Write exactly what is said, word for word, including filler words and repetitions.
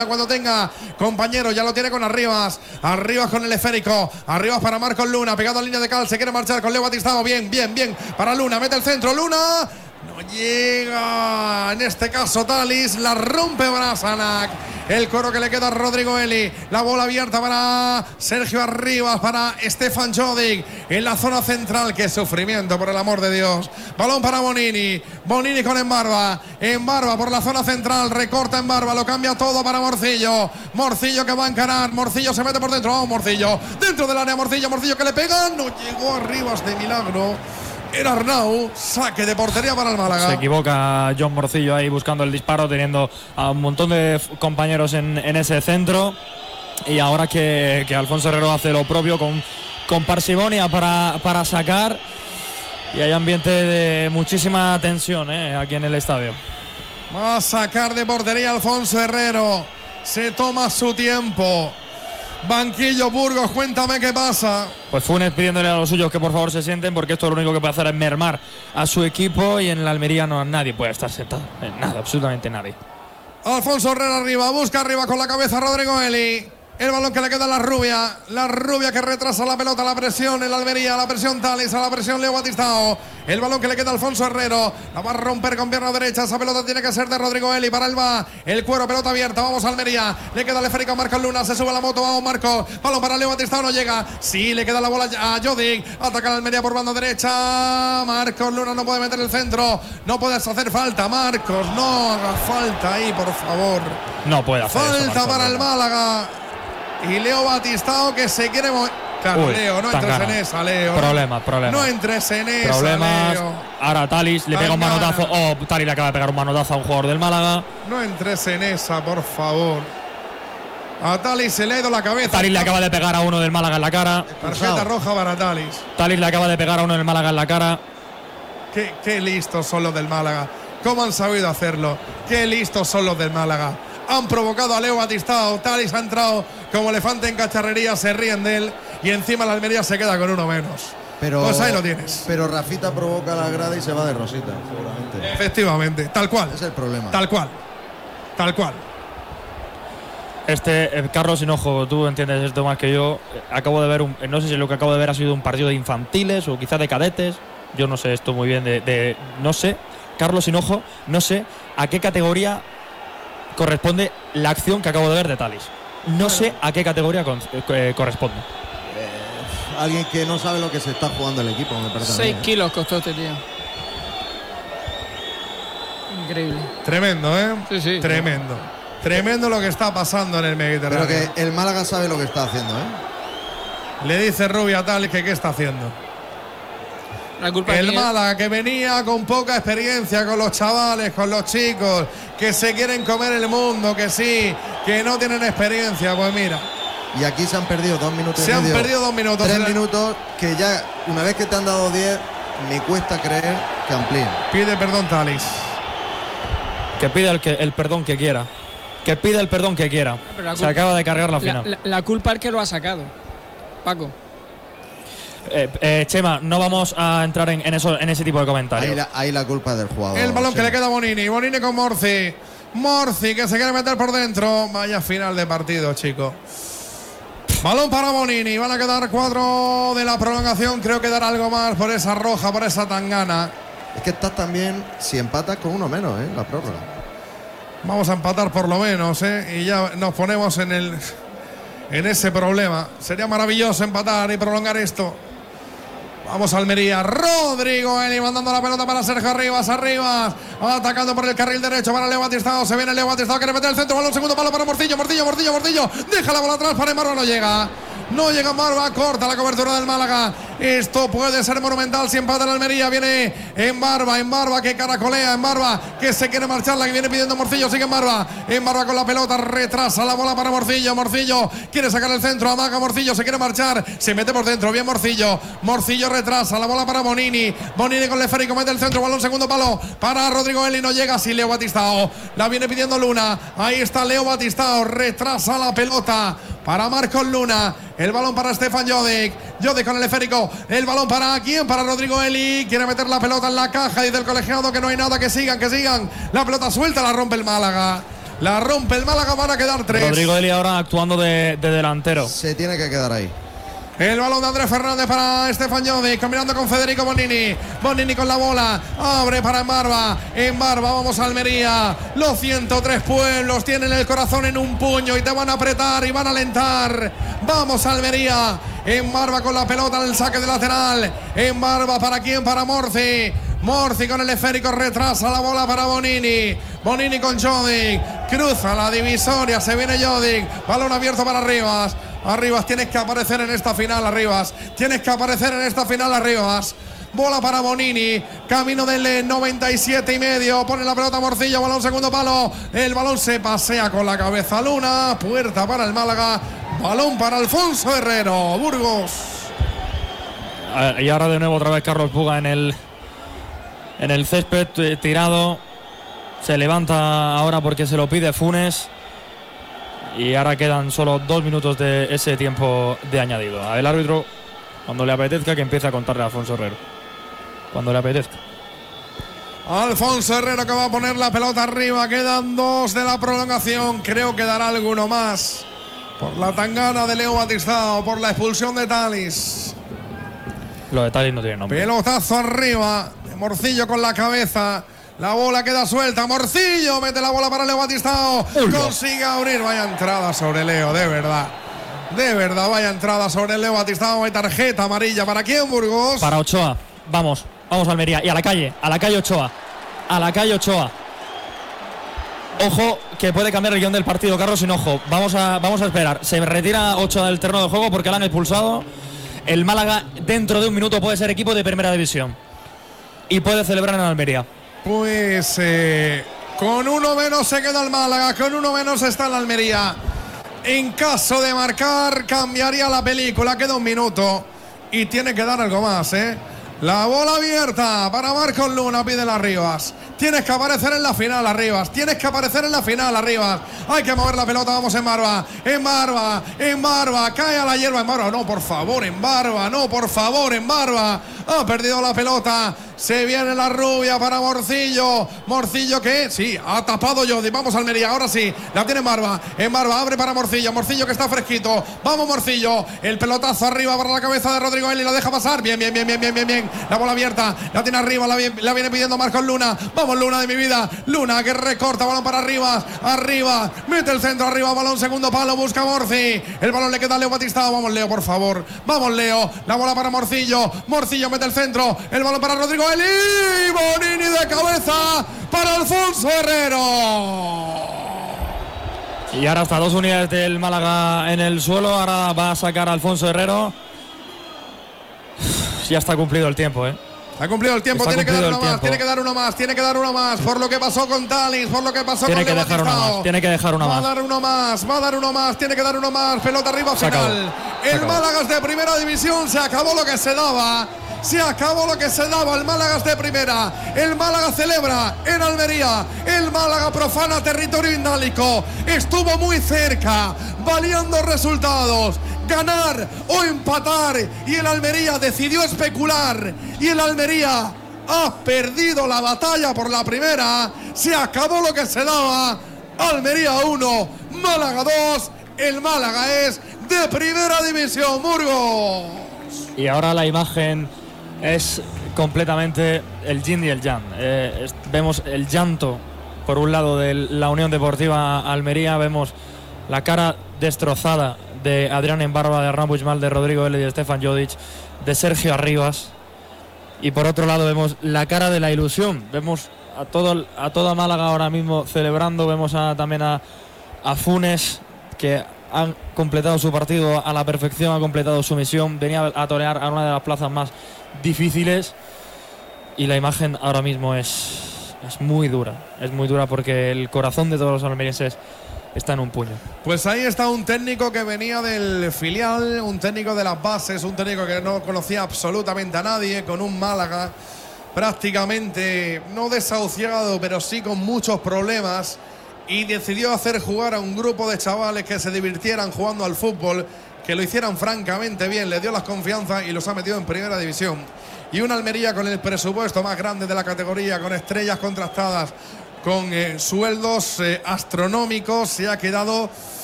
Cuando tenga compañero, ya lo tiene con Arribas. Arribas con el esférico. Arribas para Marcos Luna. Pegado a línea de cal. Se quiere marchar con Leo Batistao. Bien, bien, bien. Para Luna. Mete el centro. Luna. No llega. En este caso, Talis. La rompe Brasanac. El coro que le queda a Rodrigo Eli. La bola abierta para Sergio Arribas. Para Stefan Jodik. En la zona central. Qué sufrimiento, por el amor de Dios. Balón para Bonini. Bonini con Embarba. Embarba por la zona central. Recorta Embarba. Lo cambia todo para Morcillo. Morcillo que va a encarar. Morcillo se mete por dentro. Vamos, Morcillo. Dentro del área. Morcillo. Morcillo que le pega. No llegó Arribas de milagro. Era Arnau, saque de portería para el Málaga. Se equivoca John Morcillo ahí buscando el disparo, teniendo a un montón de compañeros en, en ese centro. Y ahora que, que Alfonso Herrero hace lo propio con, con parsimonia para, para sacar. Y hay ambiente de muchísima tensión eh, aquí en el estadio. Va a sacar de portería Alfonso Herrero. Se toma su tiempo. Banquillo Burgos, cuéntame qué pasa. Pues Funes pidiéndole a los suyos que por favor se sienten, porque esto lo único que puede hacer es mermar a su equipo, y en la Almería no nadie puede estar sentado. Nada, absolutamente nadie. Alfonso Herrera arriba, busca arriba con la cabeza Rodrigo Eli. El balón que le queda a la rubia. La rubia que retrasa la pelota, la presión en la Almería, la presión Talis, a la presión Leo Batistao. El balón que le queda a Alfonso Herrero. La va a romper con pierna derecha. Esa pelota tiene que ser de Rodrigo Eli. Para él va el cuero, pelota abierta. Vamos a Almería. Le queda el esférico a Marcos Luna. Se sube a la moto. Vamos, Marcos. Balón para Leo Batistao. No llega. Sí, le queda la bola a Jodik. Ataca la Almería por banda derecha. Marcos Luna no puede meter el centro. No puedes hacer falta, Marcos. No haga falta ahí, por favor. No puede hacer falta eso, para el Málaga. Y Leo Batistao que se quiere mover. Claro, Uy, Leo, no entres en esa, Leo. Problemas, problemas. No entres en esa, Problemas. Leo. Ahora Talis le pega un manotazo. Oh, Talis le acaba de pegar un manotazo a un jugador del Málaga. No entres en esa, por favor. A Talis se le ha ido la cabeza. Talis le acaba de pegar a uno del Málaga en la cara. Tarjeta roja para Talis. Talis le acaba de pegar a uno del Málaga en la cara. Qué, qué listos son los del Málaga. ¿Cómo han sabido hacerlo? Qué listos son los del Málaga. Han provocado a Leo Batistao. Talis ha entrado como elefante en cacharrería, se ríen de él y encima la Almería se queda con uno menos. Pero, pues ahí lo tienes. Pero Rafita provoca la grada y se va de rosita, seguramente. Efectivamente, tal cual. Es el problema. Tal cual. Tal cual. Este, eh, Carlos Hinojo, tú entiendes esto más que yo. Eh, acabo de ver, un, no sé si lo que acabo de ver ha sido un partido de infantiles o quizás de cadetes. Yo no sé esto muy bien de, de no sé. Carlos Hinojo, no sé a qué categoría corresponde la acción que acabo de ver de Talis. No bueno. sé a qué categoría con, eh, corresponde. Eh, alguien que no sabe lo que se está jugando el equipo, me parece. seis kilos costó este tío. Increíble. Tremendo, ¿eh? Sí, sí. Tremendo. Tremendo lo que está pasando en el Mediterráneo. Pero que el Málaga sabe lo que está haciendo, ¿eh? Le dice Rubio a Talis que qué está haciendo. La culpa el mía. Málaga, que venía con poca experiencia con los chavales, con los chicos, que se quieren comer el mundo, que sí, que no tienen experiencia, pues mira. Y aquí se han perdido dos minutos. Se y han medio, perdido dos minutos. Tres minutos que ya, una vez que te han dado diez, me cuesta creer que amplíen. Pide perdón Talis. Que pida el, que, el perdón que quiera. Que pida el perdón que quiera. Culpa, se acaba de cargar la final. La, la, la culpa es que lo ha sacado, Paco. Eh, eh, Chema, no vamos a entrar en, en, eso, en ese tipo de comentarios. Ahí la, ahí la culpa es del jugador. El balón sí. que le queda a Bonini. Bonini con Morci. Morci que se quiere meter por dentro. Vaya final de partido, chico. Balón para Bonini. Van a quedar cuatro de la prolongación. Creo que dará algo más por esa roja, por esa tangana. Es que estás también, si empatas con uno menos, ¿eh? La prórroga. Vamos a empatar por lo menos, ¿eh? Y ya nos ponemos en el en ese problema. Sería maravilloso empatar y prolongar esto. Vamos a Almería. Rodrigo Eli mandando la pelota para Sergio Arribas. Arribas atacando por el carril derecho para Leo Batistao. Se viene Leo Batistao. Quiere meter el centro. Balón, segundo palo para Morcillo. Morcillo, Morcillo, Morcillo. Deja la bola atrás para Embarba. No llega. No llega Embarba. Corta la cobertura del Málaga. Esto puede ser monumental si empata la Almería. Viene Embarba. Embarba que caracolea. Embarba que se quiere marchar. La que viene pidiendo Morcillo. Sigue Embarba. Embarba con la pelota. Retrasa la bola para Morcillo. Morcillo quiere sacar el centro. Amaga Morcillo. Se quiere marchar. Se mete por dentro. Bien Morcillo. Morcillo retrasa la bola para Bonini. Bonini con el esférico. Mete el centro. Balón, segundo palo para Rodrigo Eli. No llega. Sí, Leo Batistao. La viene pidiendo Luna. Ahí está Leo Batistao. Retrasa la pelota para Marcos Luna. El balón para Stefan Jodik. Jodik con el esférico. El balón para quién? Para Rodrigo Eli. Quiere meter la pelota en la caja. Dice el colegiado que no hay nada. Que sigan, que sigan. La pelota suelta, la rompe el Málaga. La rompe el Málaga, van a quedar tres. Rodrigo Eli ahora actuando de, de delantero. Se tiene que quedar ahí. El balón de Andrés Fernández para Estefan Jovic, combinando con Federico Bonini. Bonini con la bola, abre para Embarba. Embarba, vamos a Almería. Los ciento tres pueblos tienen el corazón en un puño y te van a apretar y van a alentar. Vamos a Almería. Embarba con la pelota en el saque de lateral. Embarba, ¿para quién? Para Morci. Morci con el esférico, retrasa la bola para Bonini. Bonini con Jovic, cruza la divisoria, se viene Jovic. Balón abierto para Rivas. Arribas, tienes que aparecer en esta final, Arribas. Tienes que aparecer en esta final, Arribas. Bola para Bonini, camino del noventa y siete y medio. Pone la pelota Morcillo, balón segundo palo. El balón se pasea con la cabeza Luna. Puerta para el Málaga. Balón para Alfonso Herrero, Burgos. Y ahora de nuevo otra vez Carlos Puga en el, en el césped tirado. Se levanta ahora porque se lo pide Funes. Y ahora quedan solo dos minutos de ese tiempo de añadido. El árbitro, cuando le apetezca, que empiece a contarle a Alfonso Herrero. Cuando le apetezca. Alfonso Herrero que va a poner la pelota arriba. Quedan dos de la prolongación. Creo que dará alguno más. Por la tangana de Leo Batistao, por la expulsión de Talis. Lo de Talis no tiene nombre. Pelotazo arriba. De Morcillo con la cabeza. La bola queda suelta. Morcillo mete la bola para Leo Batistao. Consigue abrir. Vaya entrada sobre Leo, de verdad. De verdad, vaya entrada sobre Leo Batistao. Hay tarjeta amarilla. ¿Para quién, Burgos? Para Ochoa. Vamos, vamos a Almería. Y a la calle, a la calle Ochoa. A la calle Ochoa. Ojo, que puede cambiar el guión del partido, Carlos, sin ojo. Vamos a, vamos a esperar. Se retira Ochoa del terreno de juego porque la han expulsado. El Málaga, dentro de un minuto, puede ser equipo de primera división. Y puede celebrar en Almería. Pues eh, con uno menos se queda el Málaga, con uno menos está en la Almería. En caso de marcar, cambiaría la película. Queda un minuto y tiene que dar algo más, ¿eh? La bola abierta para Marcos Luna, pide las Rivas. Tienes que aparecer en la final, Arribas. Tienes que aparecer en la final, Arribas. Hay que mover la pelota, vamos en Barba. En Barba, en Barba. Cae a la hierba en Barba. No, por favor, en Barba. No, por favor, en Barba. Ha perdido la pelota. Se viene la rubia para Morcillo. Morcillo que, sí, ha tapado Jodi. Vamos Almería, ahora sí. La tiene en Barba. En Barba, abre para Morcillo. Morcillo que está fresquito. Vamos Morcillo. El pelotazo arriba para la cabeza de Rodrigo Eli. La deja pasar. Bien, bien, bien, bien, bien, bien, bien. La bola abierta. La tiene arriba. La, la viene pidiendo Marcos Luna. Vamos Luna de mi vida. Luna que recorta. Balón para arriba. Arriba. Mete el centro arriba. Balón segundo palo. Busca Morci. El balón le queda a Leo Batistao. Vamos Leo, por favor. Vamos Leo. La bola para Morcillo. Morcillo mete el centro. El balón para Rodrigo Eli. Bonini de cabeza para Alfonso Herrero. Y ahora hasta dos unidades del Málaga en el suelo. Ahora va a sacar a Alfonso Herrero. Ya está cumplido el tiempo, ¿eh? Ha cumplido el tiempo, Está tiene que dar uno tiempo. más, tiene que dar uno más, tiene que dar uno más, por lo que pasó con Talis, por lo que pasó Tiene con que Leo dejar uno Batistao. más, tiene que dejar uno Va más. a dar uno más, va a dar uno más, tiene que dar uno más, pelota arriba Se acabó. final. Se El acabó. Málaga es de primera división, se acabó lo que se daba. Se acabó lo que se daba, el Málaga es de primera. El Málaga celebra en Almería. El Málaga profana territorio indálico. Estuvo muy cerca, valiendo resultados. Ganar o empatar. Y el Almería decidió especular. Y el Almería ha perdido la batalla por la primera. Se acabó lo que se daba. Almería uno, Málaga dos. El Málaga es de primera división, Burgos. Y ahora la imagen es completamente el yin y el yang. Eh, es- vemos el llanto por un lado de la Unión Deportiva Almería, vemos la cara destrozada de Adrián Embarba, de Ramón Puigmal, de Rodrigo Eli, de Stefan Jovic, de Sergio Arribas, y por otro lado vemos la cara de la ilusión. Vemos a todo a toda Málaga ahora mismo celebrando, vemos a, también a, a Funes, que han completado su partido a la perfección, ha completado su misión, venía a torear a una de las plazas más difíciles, y la imagen ahora mismo es, es muy dura, es muy dura porque el corazón de todos los almerienses está en un puño. Pues ahí está un técnico que venía del filial, un técnico de las bases, un técnico que no conocía absolutamente a nadie, con un Málaga prácticamente no desahuciado, pero sí con muchos problemas, y decidió hacer jugar a un grupo de chavales que se divirtieran jugando al fútbol, que lo hicieran francamente bien, le dio las confianzas y los ha metido en primera división. Y una Almería con el presupuesto más grande de la categoría, con estrellas contrastadas, con eh, sueldos eh, astronómicos. Se ha quedado